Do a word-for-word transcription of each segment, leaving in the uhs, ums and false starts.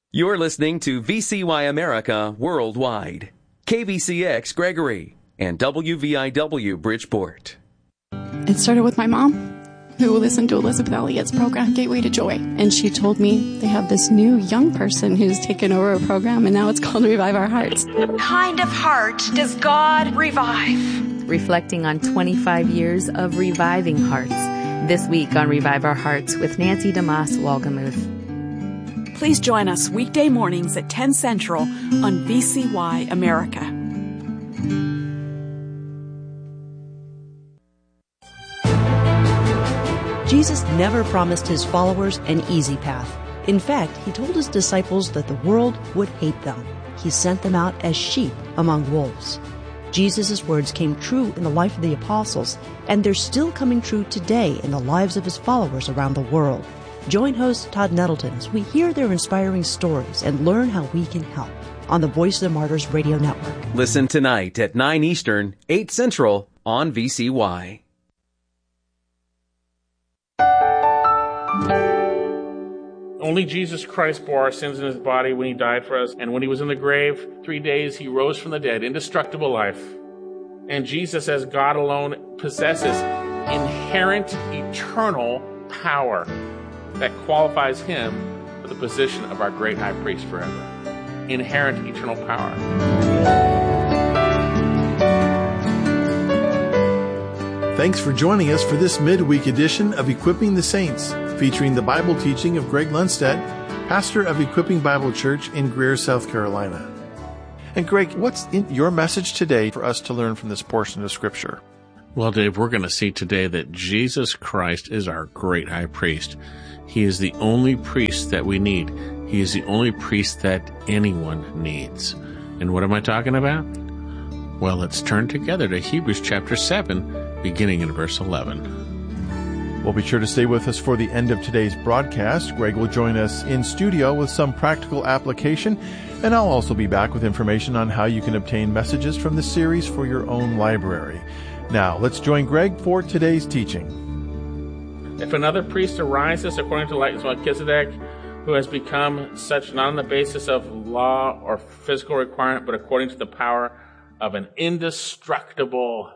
You're listening to V C Y America Worldwide, K V C X Gregory, and W V I W Bridgeport. It started with my mom, who listened to Elizabeth Elliott's program, Gateway to Joy. And she told me they have this new young person who's taken over a program, and now it's called Revive Our Hearts. What kind of heart does God revive? Reflecting on twenty-five years of reviving hearts. This week on Revive Our Hearts with Nancy DeMoss Wolgemuth. Please join us weekday mornings at ten Central on V C Y America. Jesus never promised his followers an easy path. In fact, he told his disciples that the world would hate them. He sent them out as sheep among wolves. Jesus' words came true in the life of the apostles, and they're still coming true today in the lives of his followers around the world. Join host Todd Nettleton as we hear their inspiring stories and learn how we can help on the Voice of the Martyrs Radio Network. Listen tonight at nine Eastern, eight Central on V C Y. Only Jesus Christ bore our sins in his body when he died for us. And when he was in the grave, three days, he rose from the dead, indestructible life. And Jesus, as God alone, possesses inherent eternal power that qualifies him for the position of our great high priest forever. Inherent eternal power. Thanks for joining us for this midweek edition of Equipping the Saints, featuring the Bible teaching of Greg Lundstedt, pastor of Equipping Bible Church in Greer, South Carolina. And Greg, what's in your message today for us to learn from this portion of Scripture? Well, Dave, we're going to see today that Jesus Christ is our great high priest. He is the only priest that we need. He is the only priest that anyone needs. And what am I talking about? Well, let's turn together to Hebrews chapter seven, beginning in verse eleven. Well, be sure to stay with us for the end of today's broadcast. Greg will join us in studio with some practical application, and I'll also be back with information on how you can obtain messages from the series for your own library. Now, let's join Greg for today's teaching. If another priest arises according to the likeness of Melchizedek, who has become such not on the basis of law or physical requirement, but according to the power of an indestructible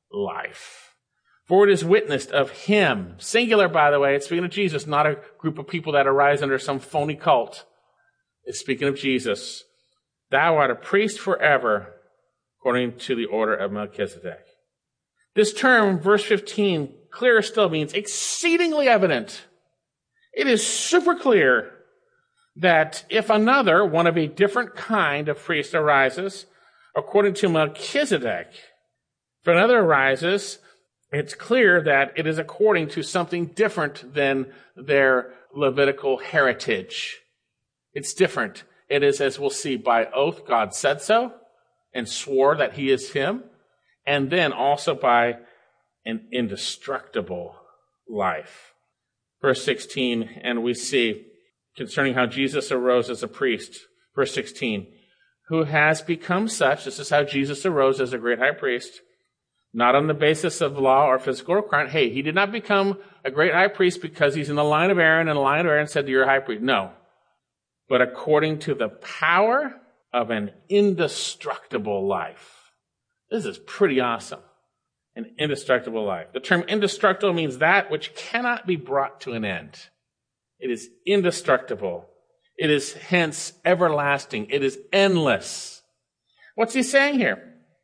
life. For it is witnessed of him, singular by the way, it's speaking of Jesus, not a group of people that arise under some phony cult. It's speaking of Jesus. Thou art a priest forever, according to the order of Melchizedek. This term, verse fifteen, clearer still, means exceedingly evident. It is super clear that if another, one of a different kind of priest arises, according to Melchizedek, if another arises, it's clear that it is according to something different than their Levitical heritage. It's different. It is, as we'll see, by oath, God said so and swore that he is him, and then also by an indestructible life. Verse sixteen, and we see concerning how Jesus arose as a priest. Verse sixteen, who has become such, this is how Jesus arose as a great high priest, not on the basis of law or physical requirement. Hey, he did not become a great high priest because he's in the line of Aaron, and the line of Aaron said, you're a high priest. No. But according to the power of an indestructible life. This is pretty awesome. An indestructible life. The term indestructible means that which cannot be brought to an end. It is indestructible. It is hence everlasting. It is endless. What's he saying here?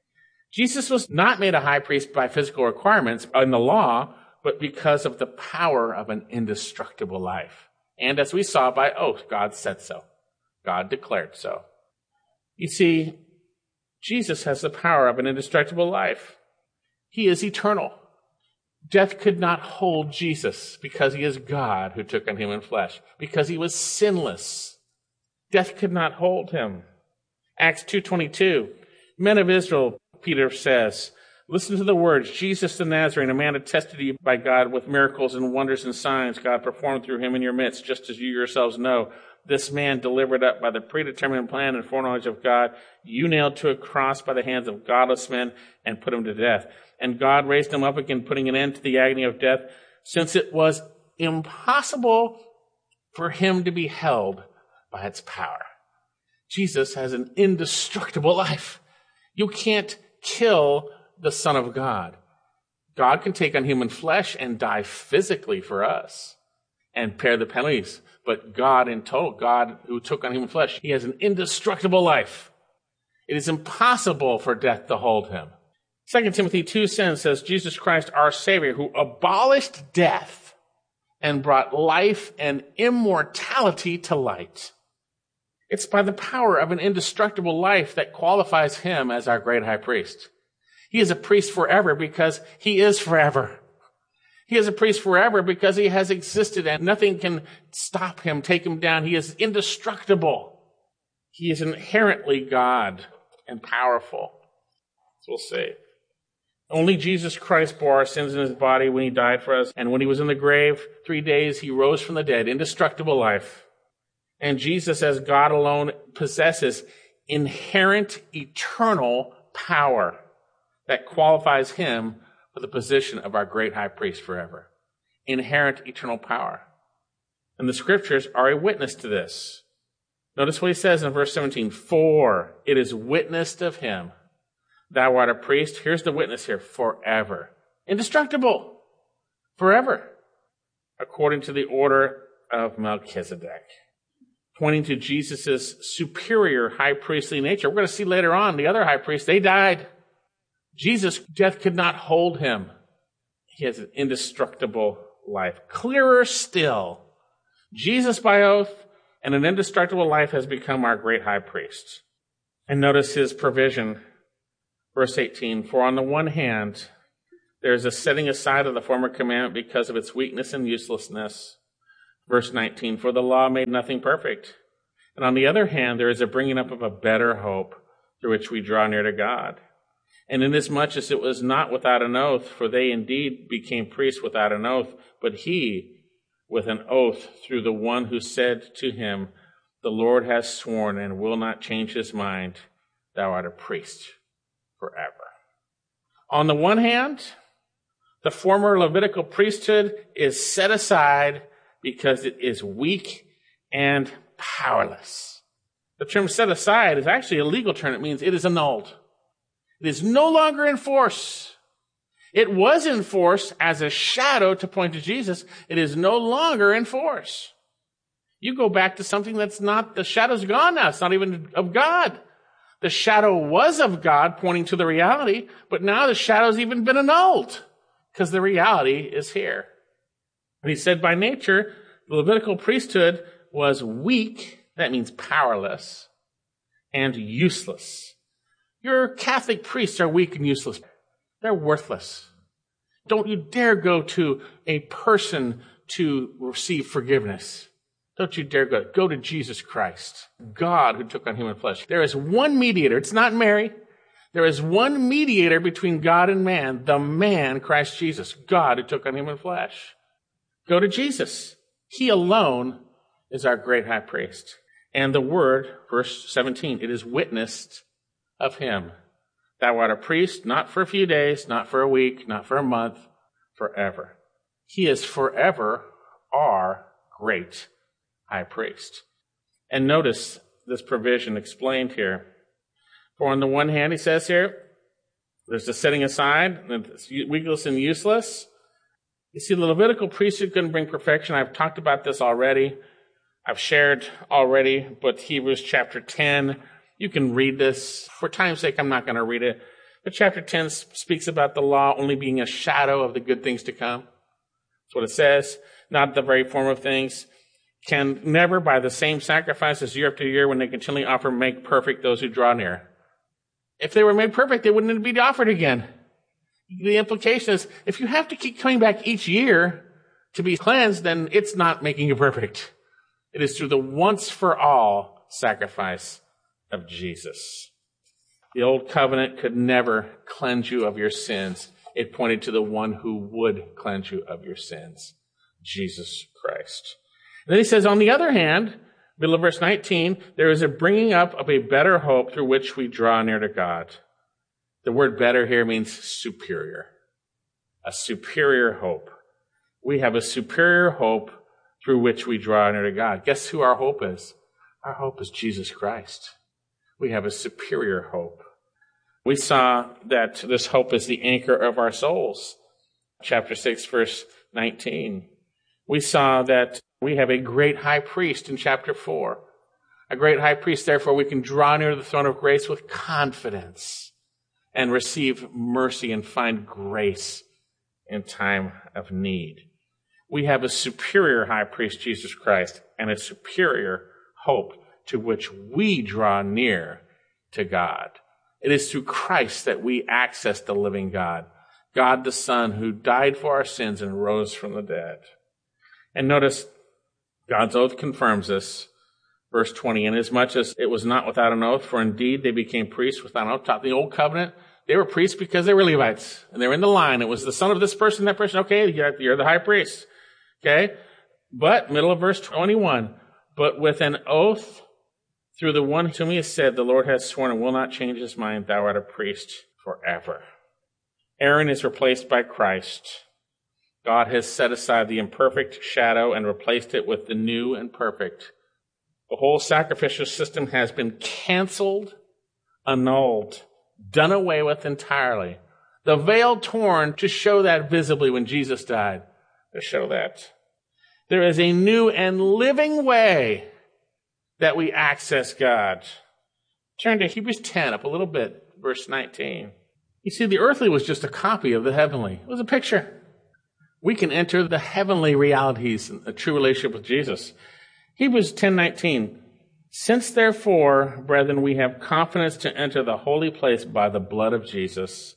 Jesus was not made a high priest by physical requirements in the law, but because of the power of an indestructible life. And as we saw by oath, God said so. God declared so. You see, Jesus has the power of an indestructible life. He is eternal. Death could not hold Jesus because he is God who took on human flesh, because he was sinless. Death could not hold him. Acts two twenty-two, men of Israel, Peter says, listen to the words, Jesus the Nazarene, a man attested to you by God with miracles and wonders and signs God performed through him in your midst, just as you yourselves know. This man delivered up by the predetermined plan and foreknowledge of God, you nailed to a cross by the hands of godless men and put him to death. And God raised him up again, putting an end to the agony of death, since it was impossible for him to be held by its power. Jesus has an indestructible life. You can't kill the Son of God. God can take on human flesh and die physically for us and bear the penalties. But God in total, God who took on human flesh, he has an indestructible life. It is impossible for death to hold him. Second Timothy two ten says, Jesus Christ, our Savior, who abolished death and brought life and immortality to light. It's by the power of an indestructible life that qualifies him as our great high priest. He is a priest forever because he is forever. He is a priest forever because he has existed and nothing can stop him, take him down. He is indestructible. He is inherently God and powerful. So we'll see. Only Jesus Christ bore our sins in his body when he died for us. And when he was in the grave, three days, he rose from the dead, indestructible life. And Jesus, as God alone, possesses inherent eternal power that qualifies him for the position of our great high priest forever. Inherent eternal power. And the scriptures are a witness to this. Notice what he says in verse seventeen. For it is witnessed of him, thou art a priest. Here's the witness here. Forever. Indestructible. Forever. According to the order of Melchizedek. Pointing to Jesus' superior high priestly nature. We're going to see later on the other high priests, they died. Jesus' death could not hold him. He has an indestructible life. Clearer still, Jesus by oath and an indestructible life has become our great high priest. And notice his provision. Verse eighteen, for on the one hand, there is a setting aside of the former commandment because of its weakness and uselessness. Verse nineteen, for the law made nothing perfect. And on the other hand, there is a bringing up of a better hope through which we draw near to God. And inasmuch as it was not without an oath, for they indeed became priests without an oath, but he with an oath through the one who said to him, the Lord has sworn and will not change his mind, thou art a priest forever. On the one hand, the former Levitical priesthood is set aside because it is weak and powerless. The term set aside is actually a legal term. It means it is annulled. It is no longer in force. It was in force as a shadow to point to Jesus. It is no longer in force. You go back to something that's not, the shadow's gone now. It's not even of God. The shadow was of God, pointing to the reality, but now the shadow's even been annulled because the reality is here. And he said by nature, the Levitical priesthood was weak, that means powerless, and useless. Your Catholic priests are weak and useless. They're worthless. Don't you dare go to a person to receive forgiveness. Don't you dare go. Go to Jesus Christ, God who took on human flesh. There is one mediator. It's not Mary. There is one mediator between God and man, the man, Christ Jesus, God who took on human flesh. Go to Jesus. He alone is our great high priest. And the word, verse seventeen, it is witnessed of him. Thou art a priest, not for a few days, not for a week, not for a month, forever. He is forever our great high priest. And notice this provision explained here. For on the one hand, he says here, there's the setting aside, it's weakless and useless. You see, the Levitical priesthood couldn't bring perfection. I've talked about this already. I've shared already, but Hebrews chapter ten, you can read this. For time's sake, I'm not going to read it. But chapter ten speaks about the law only being a shadow of the good things to come. That's what it says. Not the very form of things. Can never, by the same sacrifices year after year, when they continually offer, make perfect those who draw near. If they were made perfect, they wouldn't be offered again. The implication is, if you have to keep coming back each year to be cleansed, then it's not making you perfect. It is through the once-for-all sacrifice of Jesus. The old covenant could never cleanse you of your sins. It pointed to the one who would cleanse you of your sins, Jesus Christ. And then he says, on the other hand, middle of verse nineteen, there is a bringing up of a better hope through which we draw near to God. The word better here means superior. A superior hope. We have a superior hope through which we draw near to God. Guess who our hope is? Our hope is Jesus Christ. We have a superior hope. We saw that this hope is the anchor of our souls. Chapter six, verse nineteen. We saw that we have a great high priest in chapter four. A great high priest, therefore, we can draw near to the throne of grace with confidence and receive mercy and find grace in time of need. We have a superior high priest, Jesus Christ, and a superior hope to which we draw near to God. It is through Christ that we access the living God, God the Son, who died for our sins and rose from the dead. And notice, God's oath confirms this. Verse twenty, inasmuch as it was not without an oath, for indeed they became priests without an oath. Taught the old covenant, they were priests because they were Levites, and they were in the line. It was the son of this person, that person. Okay, you're, you're the high priest. Okay? But, middle of verse twenty-one, but with an oath through the one to me is said, the Lord has sworn and will not change his mind, thou art a priest forever. Aaron is replaced by Christ. God has set aside the imperfect shadow and replaced it with the new and perfect. The whole sacrificial system has been canceled, annulled, done away with entirely. The veil torn to show that visibly when Jesus died, to show that. There is a new and living way that we access God. Turn to Hebrews ten, up a little bit, verse nineteen. You see, the earthly was just a copy of the heavenly. It was a picture. We can enter the heavenly realities in a true relationship with Jesus. Hebrews ten nineteen. Since therefore, brethren, we have confidence to enter the holy place by the blood of Jesus,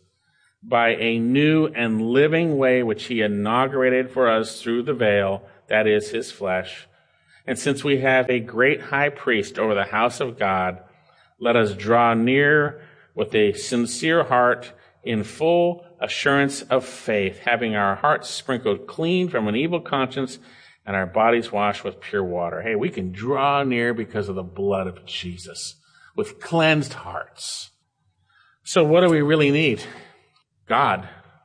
by a new and living way which he inaugurated for us through the veil, that is his flesh. And since we have a great high priest over the house of God, let us draw near with a sincere heart in full assurance of faith, having our hearts sprinkled clean from an evil conscience and our bodies washed with pure water. Hey, we can draw near because of the blood of Jesus with cleansed hearts. So what do we really need? God.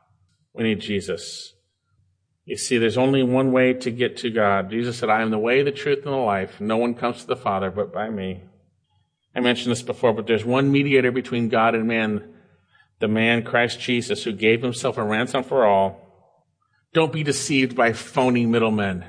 We need Jesus. You see, there's only one way to get to God. Jesus said, I am the way, the truth, and the life. No one comes to the Father but by me. I mentioned this before, but there's one mediator between God and man, the man Christ Jesus, who gave himself a ransom for all. Don't be deceived by phony middlemen,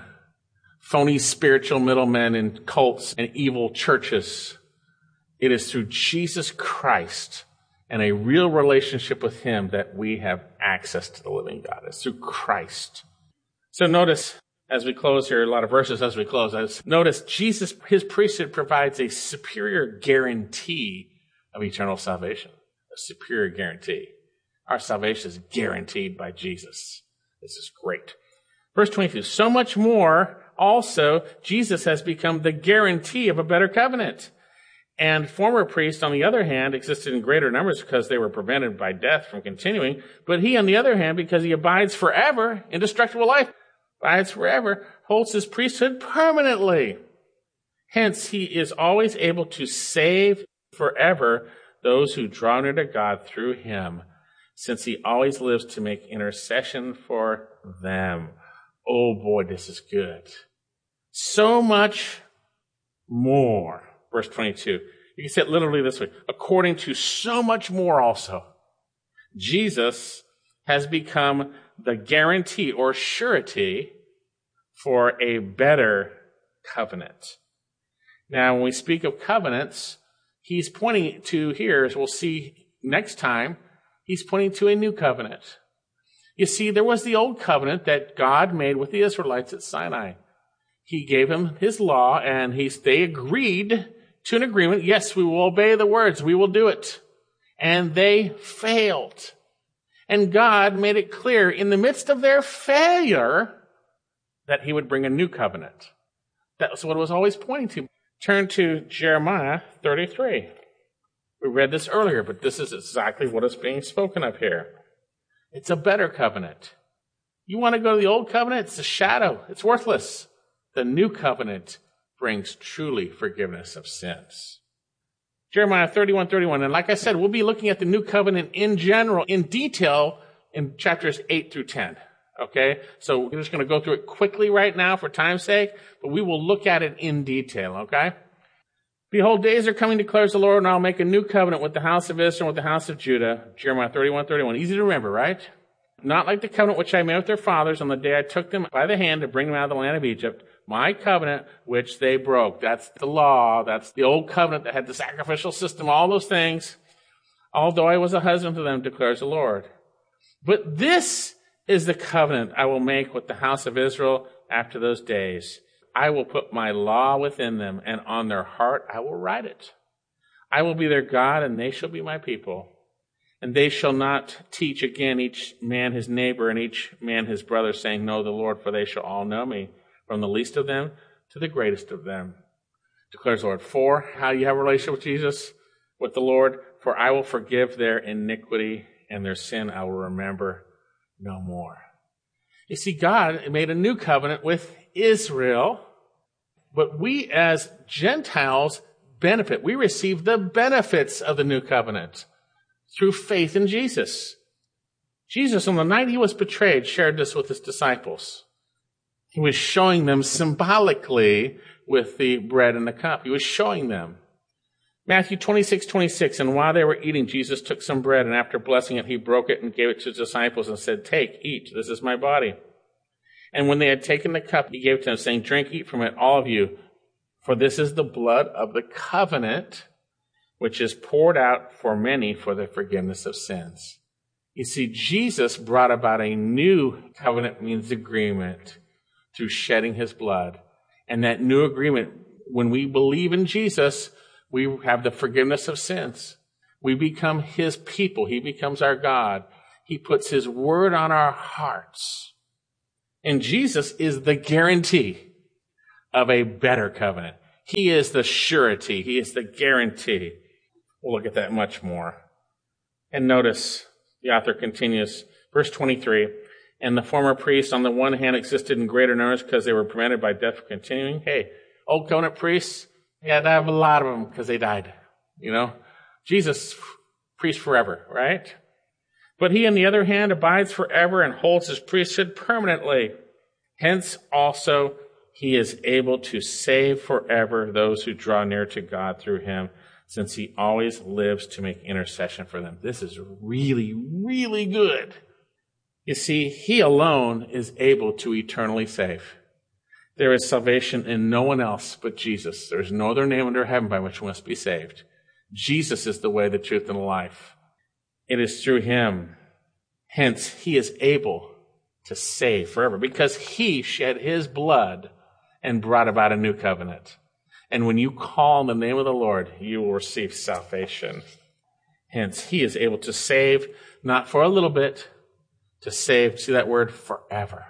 phony spiritual middlemen in cults and evil churches. It is through Jesus Christ and a real relationship with him that we have access to the living God. It's through Christ. So notice, as we close here, a lot of verses as we close, notice Jesus, his priesthood provides a superior guarantee of eternal salvation. A superior guarantee. Our salvation is guaranteed by Jesus. This is great. Verse twenty-two, so much more also Jesus has become the guarantee of a better covenant. And former priests, on the other hand, existed in greater numbers because they were prevented by death from continuing. But he, on the other hand, because he abides forever, indestructible life, abides forever, holds his priesthood permanently. Hence, he is always able to save forever those who draw near to God through him, since he always lives to make intercession for them. Oh boy, this is good. So much more. Verse twenty-two. You can say it literally this way. According to so much more also, Jesus has become the guarantee or surety for a better covenant. Now, when we speak of covenants, he's pointing to here, as we'll see next time, he's pointing to a new covenant. You see, there was the old covenant that God made with the Israelites at Sinai. He gave them his law, and he, they agreed to an agreement. Yes, we will obey the words. We will do it. And they failed. And God made it clear in the midst of their failure that he would bring a new covenant. That's what it was always pointing to. Turn to Jeremiah thirty-three. We read this earlier, but this is exactly what is being spoken of here. It's a better covenant. You want to go to the old covenant? It's a shadow. It's worthless. The new covenant brings truly forgiveness of sins. Jeremiah thirty-one thirty-one. And like I said, we'll be looking at the new covenant in general, in detail, in chapters eight through ten. Okay? So we're just going to go through it quickly right now for time's sake, but we will look at it in detail, okay? Behold, days are coming, declares the Lord, and I'll make a new covenant with the house of Israel and with the house of Judah. Jeremiah thirty-one, thirty-one. Easy to remember, right? Not like the covenant which I made with their fathers on the day I took them by the hand to bring them out of the land of Egypt. My covenant which they broke. That's the law. That's the old covenant that had the sacrificial system, all those things. Although I was a husband to them, declares the Lord. But this is the covenant I will make with the house of Israel after those days. I will put my law within them, and on their heart I will write it. I will be their God, and they shall be my people. And they shall not teach again each man his neighbor and each man his brother, saying, Know the Lord, for they shall all know me, from the least of them to the greatest of them. Declares the Lord. For, how do you have a relationship with Jesus, with the Lord? For I will forgive their iniquity, and their sin I will remember no more. You see, God made a new covenant with Israel, but we as Gentiles benefit. We receive the benefits of the new covenant through faith in Jesus. Jesus, on the night he was betrayed, shared this with his disciples. He was showing them symbolically with the bread and the cup. He was showing them. Matthew twenty-six, twenty-six, and while they were eating, Jesus took some bread, and after blessing it, he broke it and gave it to his disciples and said, Take, eat, this is my body. And when they had taken the cup, he gave it to them, saying, Drink, eat from it, all of you, for this is the blood of the covenant, which is poured out for many for the forgiveness of sins. You see, Jesus brought about a new covenant, means agreement, through shedding his blood. And that new agreement, when we believe in Jesus, we have the forgiveness of sins. We become his people. He becomes our God. He puts his word on our hearts. And Jesus is the guarantee of a better covenant. He is the surety. He is the guarantee. We'll look at that much more. And notice, the author continues, verse twenty-three, and the former priests on the one hand existed in greater numbers because they were prevented by death from continuing. Hey, old covenant priests, you had to have a lot of them because they died. You know, Jesus, priest forever, right? But he, on the other hand, abides forever and holds his priesthood permanently. Hence, also, he is able to save forever those who draw near to God through him, since he always lives to make intercession for them. This is really, really good. You see, he alone is able to eternally save. There is salvation in no one else but Jesus. There is no other name under heaven by which we must be saved. Jesus is the way, the truth, and the life. It is through him. Hence, he is able to save forever because he shed his blood and brought about a new covenant. And when you call on the name of the Lord, you will receive salvation. Hence, he is able to save, not for a little bit, to save, see that word, forever.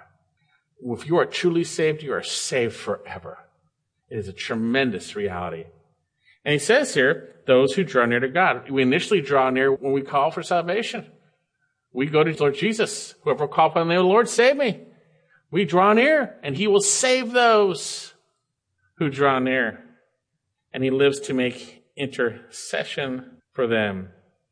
If you are truly saved, you are saved forever. It is a tremendous reality. And he says here, those who draw near to God. We initially draw near when we call for salvation. We go to Lord Jesus. Whoever calls upon the name of the Lord, save me. We draw near, and he will save those who draw near. And he lives to make intercession for them.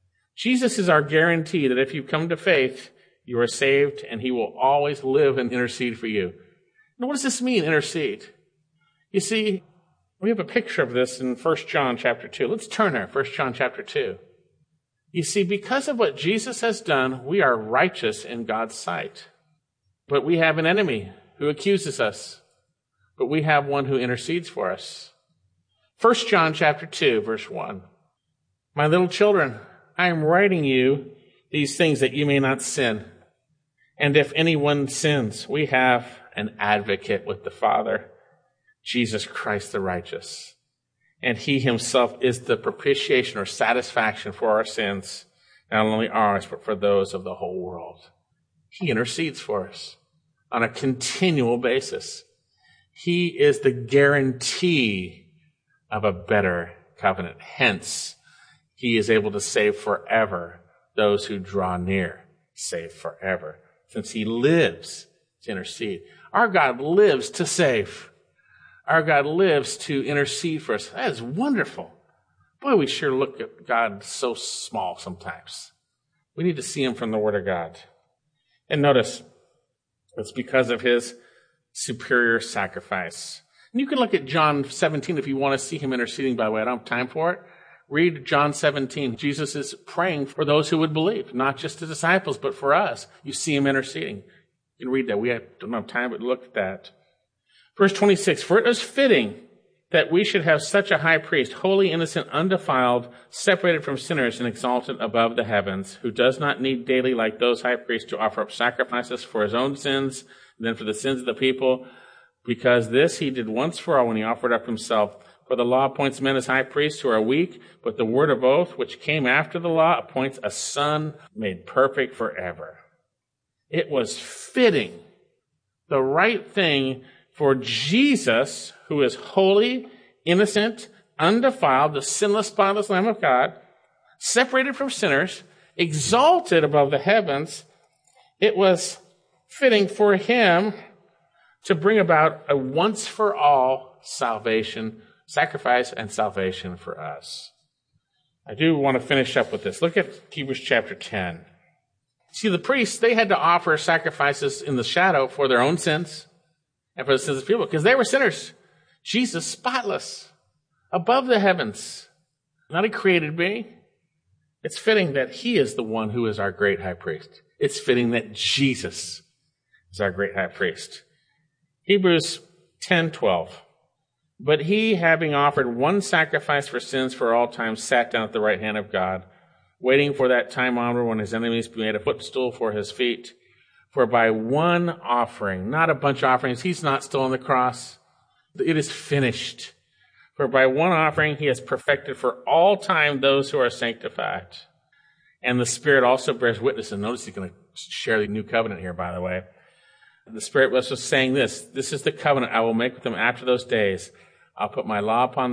Jesus is our guarantee that if you come to faith, you are saved, and he will always live and intercede for you. Now, what does this mean, intercede? You see, we have a picture of this in First John chapter two. Let's turn there, First John chapter two. You see, because of what Jesus has done, we are righteous in God's sight. But we have an enemy who accuses us. But we have one who intercedes for us. First John chapter two, verse one. My little children, I am writing you these things that you may not sin. And if anyone sins, we have an advocate with the Father, Jesus Christ the righteous. And he himself is the propitiation or satisfaction for our sins, not only ours, but for those of the whole world. He intercedes for us on a continual basis. He is the guarantee of a better covenant. Hence, he is able to save forever those who draw near, save forever. Since he lives to intercede. Our God lives to save. Our God lives to intercede for us. That is wonderful. Boy, we sure look at God so small sometimes. We need to see him from the Word of God. And notice, it's because of his superior sacrifice. And you can look at John seventeen if you want to see him interceding, by the way. I don't have time for it. Read John seventeen. Jesus is praying for those who would believe, not just the disciples, but for us. You see him interceding. You can read that. We don't have time, but look at that. Verse twenty-six, for it is fitting that we should have such a high priest, holy, innocent, undefiled, separated from sinners and exalted above the heavens, who does not need daily, like those high priests, to offer up sacrifices for his own sins, and then for the sins of the people, because this he did once for all when he offered up himself. For the law appoints men as high priests who are weak, but the word of oath, which came after the law, appoints a son made perfect forever. It was fitting, the right thing for Jesus, who is holy, innocent, undefiled, the sinless, spotless Lamb of God, separated from sinners, exalted above the heavens. It was fitting for him to bring about a once-for-all salvation, sacrifice and salvation for us. I do want to finish up with this. Look at Hebrews chapter ten. See, the priests, they had to offer sacrifices in the shadow for their own sins and for the sins of people, because they were sinners. Jesus, spotless, above the heavens, not a created being. It's fitting that he is the one who is our great high priest. It's fitting that Jesus is our great high priest. Hebrews ten twelve. But he, having offered one sacrifice for sins for all time, sat down at the right hand of God, waiting for that time onward when his enemies be made a footstool for his feet. For by one offering, not a bunch of offerings, he's not still on the cross. It is finished. For by one offering he has perfected for all time those who are sanctified. And the Spirit also bears witness. And notice he's going to share the new covenant here, by the way. The Spirit was just saying this. This is the covenant I will make with them after those days. I'll put my law upon